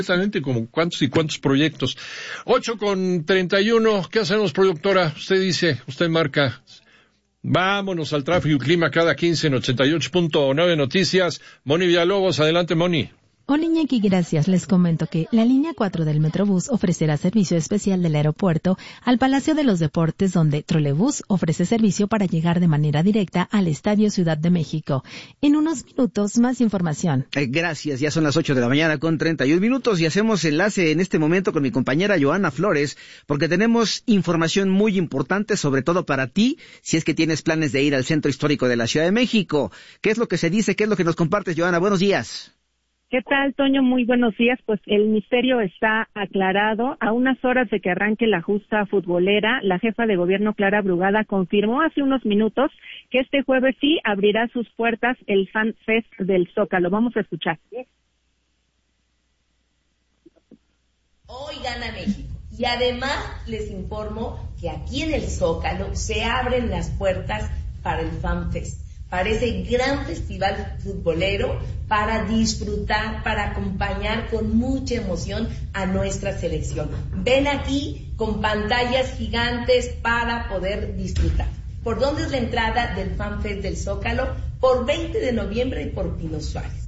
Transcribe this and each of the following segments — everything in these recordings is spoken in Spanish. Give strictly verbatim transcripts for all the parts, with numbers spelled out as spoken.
Exactamente, como cuántos y cuántos proyectos. Ocho con treinta y uno, ¿qué hacemos, productora? Usted dice, usted marca. Vámonos al tráfico y clima cada quince en ochenta y ocho punto nueve Noticias. Moni Villalobos, adelante, Moni. Hola Iñaki, gracias. Les comento que la línea cuatro del Metrobús ofrecerá servicio especial del aeropuerto al Palacio de los Deportes, donde Trolebús ofrece servicio para llegar de manera directa al Estadio Ciudad de México. En unos minutos, más información. Eh, gracias, ya son las ocho de la mañana con treinta y un minutos y hacemos enlace en este momento con mi compañera Joana Flores, porque tenemos información muy importante, sobre todo para ti, si es que tienes planes de ir al Centro Histórico de la Ciudad de México. ¿Qué es lo que se dice? ¿Qué es lo que nos compartes, Joana? Buenos días. ¿Qué tal, Toño? Muy buenos días. Pues el misterio está aclarado. A unas horas de que arranque la justa futbolera, la jefa de gobierno Clara Brugada confirmó hace unos minutos que este jueves sí abrirá sus puertas el Fan Fest del Zócalo. Vamos a escuchar. Hoy gana México. Y además les informo que aquí en el Zócalo se abren las puertas para el Fan Fest, para ese gran festival futbolero, para disfrutar, para acompañar con mucha emoción a nuestra selección. Ven aquí con pantallas gigantes para poder disfrutar. ¿Por dónde es la entrada del Fan Fest del Zócalo? Por veinte de noviembre y por Pino Suárez.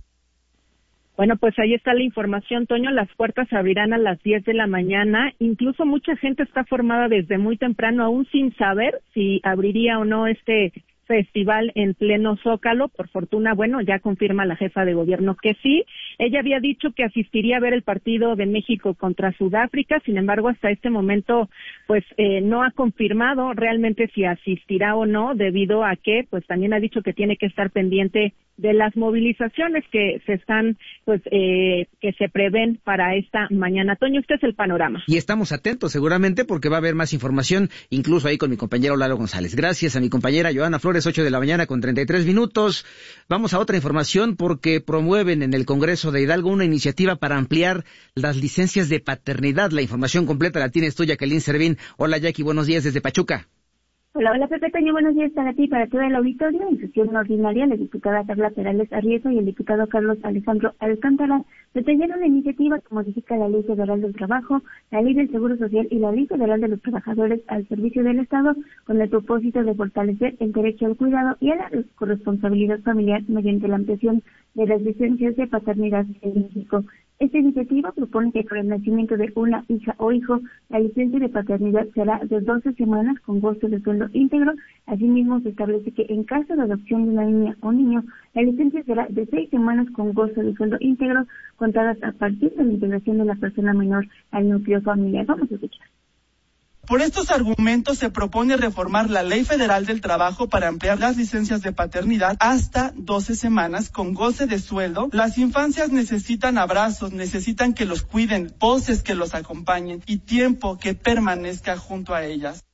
Bueno, pues ahí está la información, Toño. Las puertas se abrirán a las diez de la mañana. Incluso mucha gente está formada desde muy temprano, aún sin saber si abriría o no este festival en pleno Zócalo. Por fortuna, bueno, ya confirma la jefa de gobierno que sí. Ella había dicho que asistiría a ver el partido de México contra Sudáfrica, sin embargo, hasta este momento, pues, eh, no ha confirmado realmente si asistirá o no, debido a que, pues, también ha dicho que tiene que estar pendiente de las movilizaciones que se están, pues, eh, que se prevén para esta mañana. Toño, este es el panorama. Y estamos atentos seguramente porque va a haber más información, incluso ahí con mi compañero Lalo González. Gracias a mi compañera Joana Flores, ocho de la mañana con treinta y tres minutos. Vamos a otra información porque promueven en el Congreso de Hidalgo una iniciativa para ampliar las licencias de paternidad. La información completa la tienes tú, Jacqueline Servín. Hola, Jackie, buenos días desde Pachuca. Hola, hola Pepe Toño, buenos días para ti y para todo el auditorio. En sesión ordinaria, la diputada Carla Perales Arriezo y el diputado Carlos Alejandro Alcántara detallaron la iniciativa que modifica la Ley Federal del Trabajo, la Ley del Seguro Social y la Ley Federal de los Trabajadores al servicio del Estado, con el propósito de fortalecer el derecho al cuidado y a la corresponsabilidad familiar mediante la ampliación de las licencias de paternidad en México. Esta iniciativa propone que por el nacimiento de una hija o hijo, la licencia de paternidad será de doce semanas con goce de sueldo íntegro. Asimismo, se establece que en caso de adopción de una niña o niño, la licencia será de seis semanas con goce de sueldo íntegro, contadas a partir de la integración de la persona menor al núcleo familiar. Vamos a escuchar. Por estos argumentos se propone reformar la Ley Federal del Trabajo para ampliar las licencias de paternidad hasta doce semanas con goce de sueldo. Las infancias necesitan abrazos, necesitan que los cuiden, voces que los acompañen y tiempo que permanezca junto a ellas.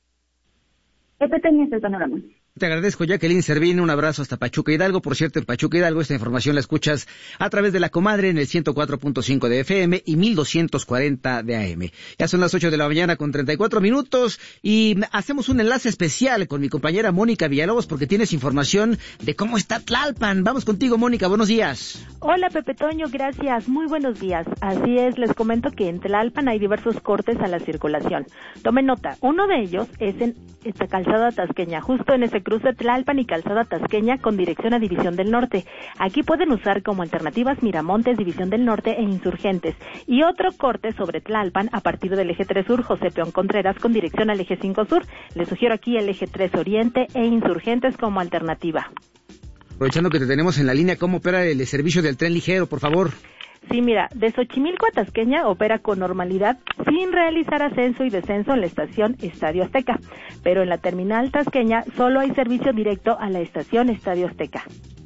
Pepe Toño, este panorama. Te agradezco, Jacqueline Servín, un abrazo hasta Pachuca Hidalgo. Por cierto, en Pachuca Hidalgo esta información la escuchas a través de La Comadre en el ciento cuatro punto cinco de F M y mil doscientos cuarenta de A M. Ya son las ocho de la mañana con treinta y cuatro minutos y hacemos un enlace especial con mi compañera Mónica Villalobos porque tienes información de cómo está Tlalpan. Vamos contigo, Mónica, buenos días. Hola, Pepe Toño, gracias, muy buenos días. Así es, les comento que en Tlalpan hay diversos cortes a la circulación. Tomen nota, uno de ellos es en esta calzada tasqueña, justo en ese cruce Tlalpan y calzada tasqueña con dirección a División del Norte. Aquí pueden usar como alternativas Miramontes, División del Norte e Insurgentes. Y otro corte sobre Tlalpan a partir del eje tres Sur, José Peón Contreras con dirección al eje cinco Sur. Les sugiero aquí el eje tres Oriente e Insurgentes como alternativa. Aprovechando que te tenemos en la línea, ¿cómo opera el servicio del tren ligero, por favor? Sí, mira, de Xochimilco a Tasqueña opera con normalidad sin realizar ascenso y descenso en la estación Estadio Azteca, pero en la terminal tasqueña solo hay servicio directo a la estación Estadio Azteca.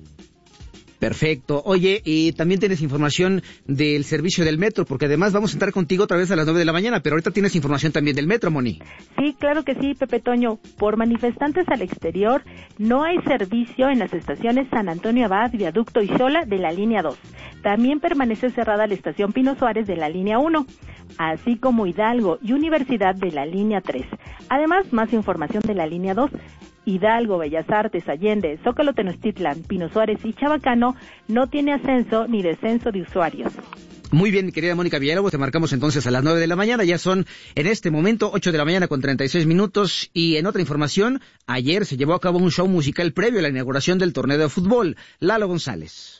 Perfecto. Oye, y también tienes información del servicio del metro, porque además vamos a entrar contigo otra vez a las nueve de la mañana, pero ahorita tienes información también del metro, Moni. Sí, claro que sí, Pepe Toño. Por manifestantes al exterior, no hay servicio en las estaciones San Antonio Abad, Viaducto y Xola de la línea dos. También permanece cerrada la estación Pino Suárez de la línea uno, así como Hidalgo y Universidad de la línea tres. Además, más información de la línea dos. Hidalgo, Bellas Artes, Allende, Zócalo Tenochtitlan, Pino Suárez y Chabacano no tiene ascenso ni descenso de usuarios. Muy bien, mi querida Mónica Villalobos, te marcamos entonces a las nueve de la mañana, ya son en este momento ocho de la mañana con treinta y seis minutos, y en otra información, ayer se llevó a cabo un show musical previo a la inauguración del torneo de fútbol. Lalo González.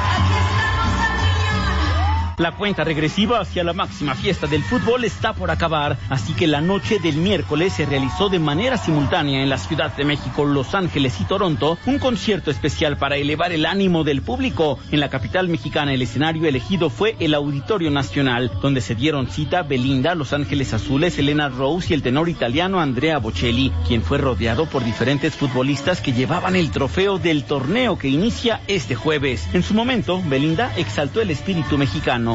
La cuenta regresiva hacia la máxima fiesta del fútbol está por acabar, así que la noche del miércoles se realizó de manera simultánea en la Ciudad de México, Los Ángeles y Toronto, un concierto especial para elevar el ánimo del público. En la capital mexicana el escenario elegido fue el Auditorio Nacional, donde se dieron cita Belinda, Los Ángeles Azules, Elena Rose y el tenor italiano Andrea Bocelli, quien fue rodeado por diferentes futbolistas que llevaban el trofeo del torneo que inicia este jueves. En su momento, Belinda exaltó el espíritu mexicano.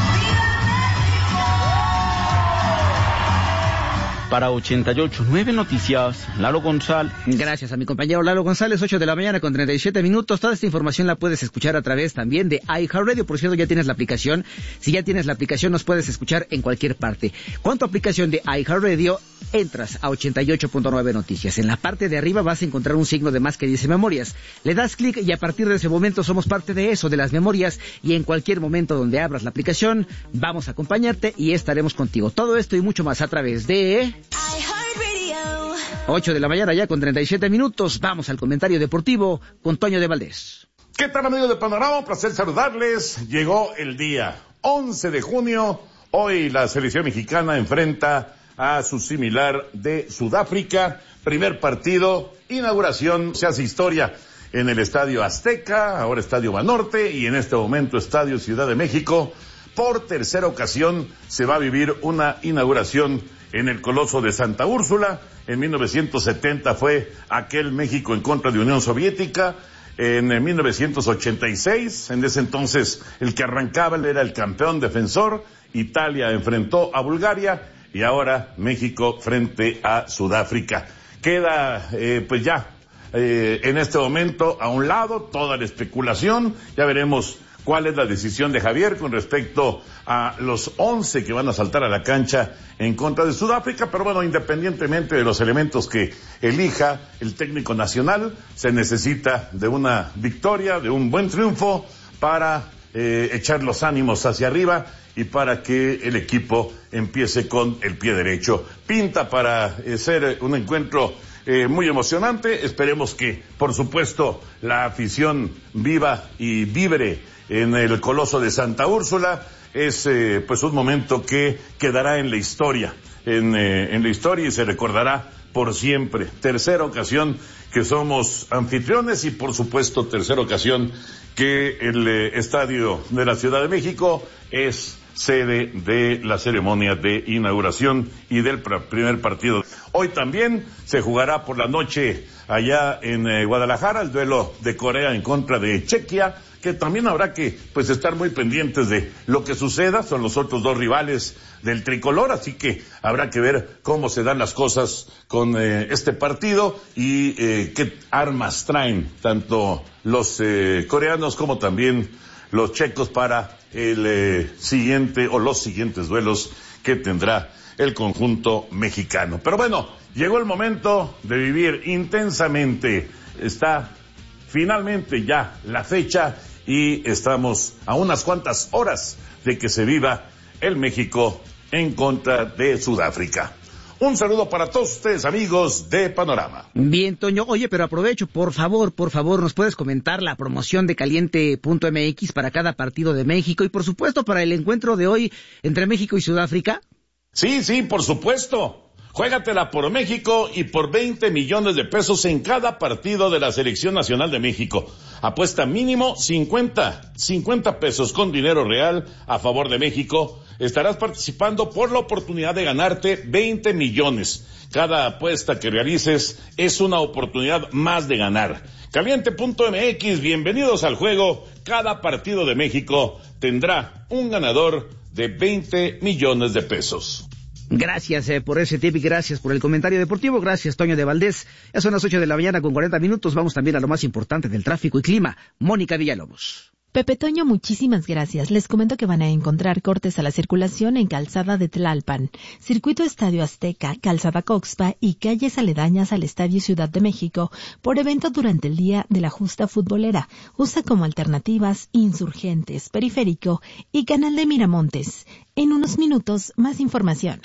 Para ochenta y ocho punto nueve Noticias, Lalo González. Gracias a mi compañero Lalo González, ocho de la mañana con treinta y siete minutos. Toda esta información la puedes escuchar a través también de iHeartRadio. Por cierto, ya tienes la aplicación. Si ya tienes la aplicación, nos puedes escuchar en cualquier parte. Con tu aplicación de iHeartRadio, entras a ochenta y ocho punto nueve Noticias. En la parte de arriba vas a encontrar un signo de más que dice Memorias. Le das clic y a partir de ese momento somos parte de eso, de las memorias, y en cualquier momento donde abras la aplicación, vamos a acompañarte y estaremos contigo. Todo esto y mucho más a través de ocho de la mañana ya con treinta y siete minutos. Vamos al comentario deportivo con Toño de Valdés. ¿Qué tal, amigos de Panorama? Un placer saludarles. Llegó el día once de junio. Hoy la selección mexicana enfrenta a su similar de Sudáfrica. Primer partido, inauguración, se hace historia en el Estadio Azteca, ahora Estadio Banorte, y en este momento Estadio Ciudad de México. Por tercera ocasión se va a vivir una inauguración en el Coloso de Santa Úrsula. En mil novecientos setenta fue aquel México en contra de Unión Soviética. En mil novecientos ochenta y seis, en ese entonces el que arrancaba era el campeón defensor. Italia enfrentó a Bulgaria y ahora México frente a Sudáfrica. Queda eh, pues ya eh, en este momento a un lado toda la especulación. Ya veremos cuál es la decisión de Javier con respecto a los once que van a saltar a la cancha en contra de Sudáfrica, pero bueno, independientemente de los elementos que elija el técnico nacional, se necesita de una victoria, de un buen triunfo para eh, echar los ánimos hacia arriba y para que el equipo empiece con el pie derecho. Pinta para eh, ser un encuentro Eh, muy emocionante. Esperemos que, por supuesto, la afición viva y vibre en el Coloso de Santa Úrsula. Es eh, pues un momento que quedará en la historia, en, eh, en la historia y se recordará por siempre. Tercera ocasión que somos anfitriones y, por supuesto, tercera ocasión que el eh, Estadio de la Ciudad de México es sede de la ceremonia de inauguración y del primer partido. Hoy también se jugará por la noche allá en eh, Guadalajara el duelo de Corea en contra de Chequia, que también habrá que pues estar muy pendientes de lo que suceda. Son los otros dos rivales del tricolor, así que habrá que ver cómo se dan las cosas con eh, este partido y eh, qué armas traen tanto los eh, coreanos como también los checos para el eh, siguiente o los siguientes duelos que tendrá el conjunto mexicano. Pero bueno, llegó el momento de vivir intensamente. Está finalmente ya la fecha y estamos a unas cuantas horas de que se viva el México en contra de Sudáfrica. Un saludo para todos ustedes, amigos de Panorama. Bien, Toño. Oye, pero aprovecho, por favor, por favor, ¿nos puedes comentar la promoción de caliente punto m x para cada partido de México y, por supuesto, para el encuentro de hoy entre México y Sudáfrica? Sí, sí, por supuesto. Juégatela por México y por veinte millones de pesos en cada partido de la Selección Nacional de México. Apuesta mínimo cincuenta, cincuenta pesos con dinero real a favor de México. Estarás participando por la oportunidad de ganarte veinte millones. Cada apuesta que realices es una oportunidad más de ganar. Caliente punto m x, bienvenidos al juego. Cada partido de México tendrá un ganador de veinte millones de pesos. Gracias eh, por ese tip y gracias por el comentario deportivo. Gracias, Toño de Valdés. Ya son las ocho de la mañana con cuarenta minutos. Vamos también a lo más importante del tráfico y clima. Mónica Villalobos. Pepe Toño, muchísimas gracias. Les comento que van a encontrar cortes a la circulación en Calzada de Tlalpan, Circuito Estadio Azteca, Calzada Coxpa y calles aledañas al Estadio Ciudad de México por evento durante el día de la justa futbolera. Usa como alternativas Insurgentes, Periférico y Canal de Miramontes. En unos minutos, más información.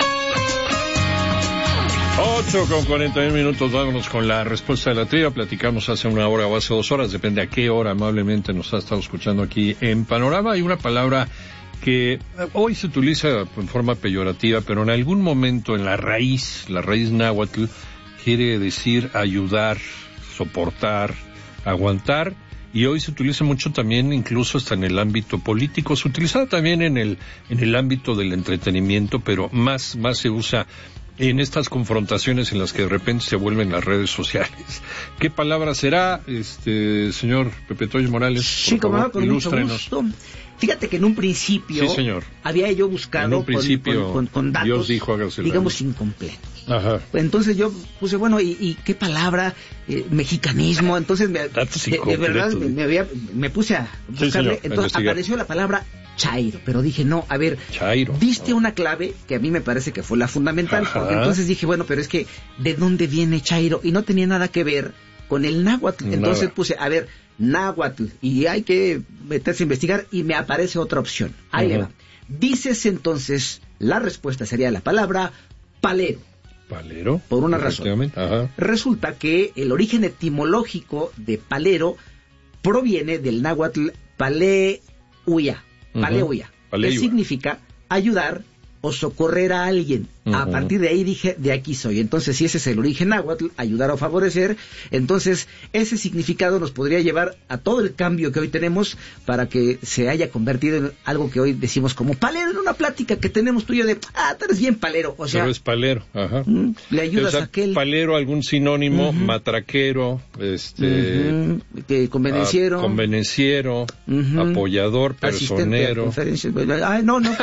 ocho con cuarenta y un minutos, vámonos con la respuesta de la trivia. Platicamos hace una hora o hace dos horas, depende a qué hora amablemente nos ha estado escuchando aquí en Panorama. Hay una palabra que hoy se utiliza en forma peyorativa, pero en algún momento en la raíz, la raíz náhuatl, quiere decir ayudar, soportar, aguantar, y hoy se utiliza mucho también, incluso hasta en el ámbito político. Se utiliza también en el, en el ámbito del entretenimiento, pero más, más se usa en estas confrontaciones en las que de repente se vuelven las redes sociales. ¿Qué palabra será, este señor Pepe Toño Morales? Sí, como no, con mucho gusto. Fíjate que en un principio sí, señor. había yo buscado en un principio, con, con, con datos, Dios dijo, hágase digamos, incompletos. Ajá. Entonces yo puse, bueno, ¿y, y qué palabra? Eh, mexicanismo. Entonces, me, de, de verdad, me, me, había, me puse a buscarle. Sí, entonces apareció la palabra chairo, pero dije, no, a ver, chairo. Diste oh. una clave que a mí me parece que fue la fundamental, Ajá. porque entonces dije, bueno, pero es que, ¿de dónde viene chairo? Y no tenía nada que ver con el náhuatl. Nada. Entonces puse, a ver, náhuatl, y hay que meterse a investigar, y me aparece otra opción. Ahí le va. Dices entonces, la respuesta sería la palabra palero. Palero. Por una razón. Ajá. Resulta que el origen etimológico de palero proviene del náhuatl paleuya. Paleuya, uh-huh. que significa ayudar o socorrer a alguien. Uh-huh. A partir de ahí dije, de aquí soy. Entonces, si ese es el origen náhuatl, ayudar o favorecer, entonces ese significado nos podría llevar a todo el cambio que hoy tenemos para que se haya convertido en algo que hoy decimos como palero, en una plática que tenemos tuyo de, ah, tú eres bien palero. O sea, pero es palero, ajá. Le ayudas o sea, a aquel. Palero, algún sinónimo, uh-huh. matraquero, este. Uh-huh. Que convenenciero. A, convenenciero, uh-huh. apoyador, personero. Ay, no, no.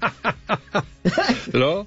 ¿No?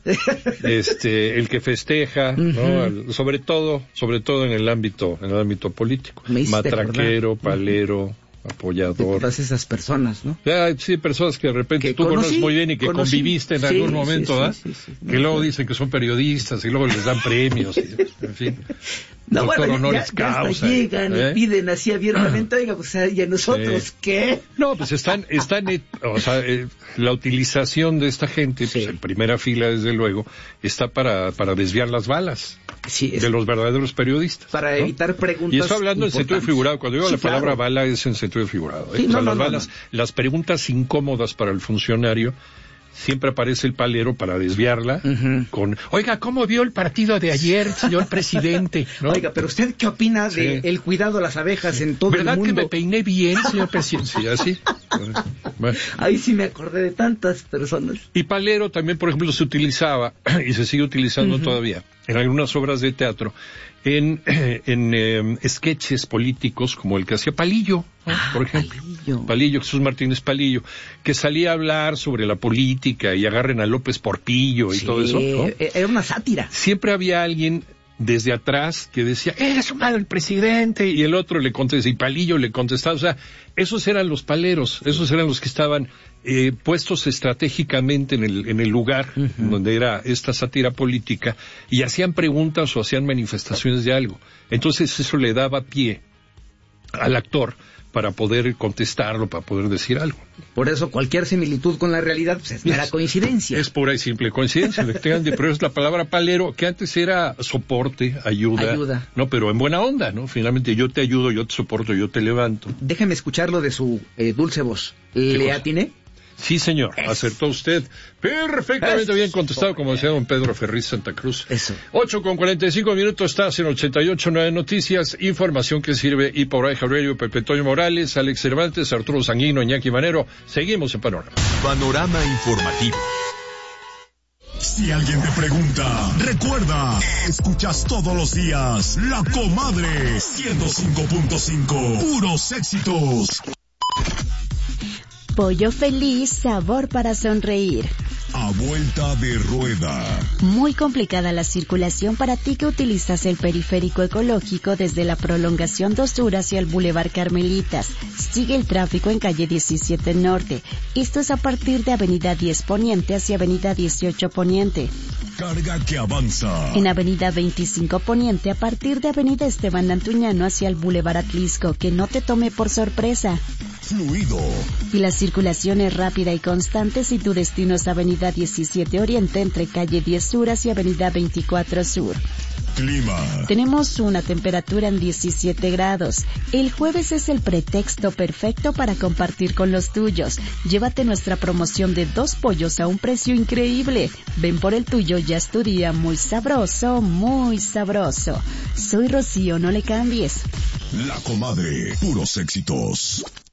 Este, el que festeja, uh-huh. ¿no? Sobre todo, sobre todo en el ámbito, en el ámbito político. Matraquero, acordar. palero, uh-huh. apoyador. De todas esas personas, ¿no? Ya, sí, personas que de repente que tú conocí, conoces muy bien y que conocí. conviviste en sí, algún sí, momento, ¿ah? sí, sí, sí, sí, que luego dicen que son periodistas y luego les dan premios, y, en fin. No, Doctor bueno, ya, honoris ya hasta causa, llegan ¿eh? y piden así abiertamente, oiga, pues, ¿y a nosotros sí. qué? No, pues están, están, o sea, eh, la utilización de esta gente, sí. pues en primera fila, desde luego, está para, para desviar las balas sí, es, de los verdaderos periodistas. Para ¿no? evitar preguntas. Y eso hablando en sentido figurado. Cuando digo sí, la claro. palabra bala es en sentido figurado. ¿eh? Sí, o sea, no, las no, balas, no, no. las preguntas incómodas para el funcionario. Siempre aparece el palero para desviarla uh-huh. con, oiga, ¿cómo vio el partido de ayer, señor presidente? ¿No? Oiga, pero ¿usted qué opina sí. de el cuidado a las abejas en todo el mundo? ¿Verdad que me peiné bien, señor presidente? Sí, así. Bueno. Ahí sí me acordé de tantas personas. Y palero también, por ejemplo, se utilizaba, y se sigue utilizando uh-huh. todavía, en algunas obras de teatro, en, en eh, sketches políticos como el que hacía Palillo, ¿no? ah, por ejemplo. Palillo. Palillo, Jesús Martínez Palillo, que salía a hablar sobre la política y agarren a López Portillo y sí, todo eso, ¿no? Era una sátira. Siempre había alguien desde atrás que decía, eres un mal el presidente, y el otro le contestaba, y Palillo le contestaba, o sea, esos eran los paleros, esos eran los que estaban eh, puestos estratégicamente en el, en el lugar uh-huh. donde era esta sátira política, y hacían preguntas o hacían manifestaciones de algo. Entonces eso le daba pie al actor para poder contestarlo, para poder decir algo. Por eso cualquier similitud con la realidad pues, es mera es, coincidencia. Es pura y simple coincidencia, pero es la palabra palero, que antes era soporte, ayuda, ayuda, no, pero en buena onda, ¿no? Finalmente yo te ayudo, yo te soporto, yo te levanto. Déjeme escucharlo de su eh, dulce voz. ¿Le atiné? Sí, señor, es. acertó usted. Perfectamente es. bien contestado, como decía don Pedro Ferriz Santa Cruz. Eso. ocho con cuarenta y cinco minutos, estás en ochenta y ocho punto nueve Noticias, información que sirve y por ahí Radio, Pepe Toño Morales, Alex Cervantes, Arturo Sanguino, Iñaki Manero. Seguimos en Panorama. Panorama informativo. Si alguien te pregunta, recuerda, escuchas todos los días La Comadre ciento cinco punto cinco, puros éxitos. Pollo Feliz, sabor para sonreír. A vuelta de rueda. Muy complicada la circulación para ti que utilizas el periférico ecológico desde la prolongación Dos Sur hacia el Boulevard Carmelitas. Sigue el tráfico en calle diecisiete Norte. Esto es a partir de Avenida diez Poniente hacia Avenida dieciocho Poniente. Carga que avanza. En Avenida veinticinco Poniente a partir de Avenida Esteban Antuñano hacia el Boulevard Atlisco. Que no te tome por sorpresa. Fluido. Y la circulación es rápida y constante si tu destino es Avenida diecisiete Oriente entre calle diez Sur hacia Avenida veinticuatro Sur. Clima. Tenemos una temperatura en diecisiete grados. El jueves es el pretexto perfecto para compartir con los tuyos. Llévate nuestra promoción de dos pollos a un precio increíble. Ven por el tuyo, ya es tu día muy sabroso, muy sabroso. Soy Rocío, no le cambies. La Comadre, puros éxitos.